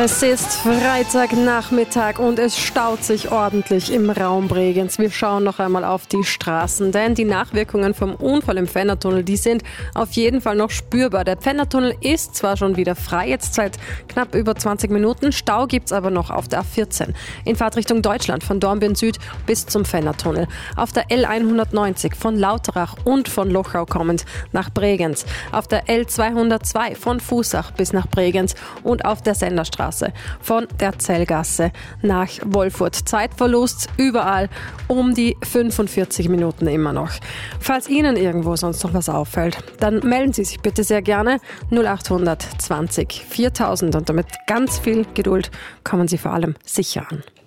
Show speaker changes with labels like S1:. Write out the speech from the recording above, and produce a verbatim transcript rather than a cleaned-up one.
S1: Es ist Freitagnachmittag und es staut sich ordentlich im Raum Bregenz. Wir schauen noch einmal auf die Straßen, denn die Nachwirkungen vom Unfall im Pfändertunnel, die sind auf jeden Fall noch spürbar. Der Pfändertunnel ist zwar schon wieder frei, jetzt seit knapp über zwanzig Minuten. Stau gibt's aber noch auf der A vierzehn. In Fahrtrichtung Deutschland von Dornbirn Süd bis zum Pfändertunnel. Auf der L hundertneunzig von Lauterach und von Lochau kommend nach Bregenz. Auf der L zweihundertzwei von Fußach bis nach Bregenz und auf der Senderstraße von der Zellgasse nach Wolfurt. Zeitverlust überall um die fünfundvierzig Minuten immer noch. Falls Ihnen irgendwo sonst noch was auffällt, dann melden Sie sich bitte sehr gerne null achthundert zwanzig viertausend und damit ganz viel Geduld kommen Sie vor allem sicher an.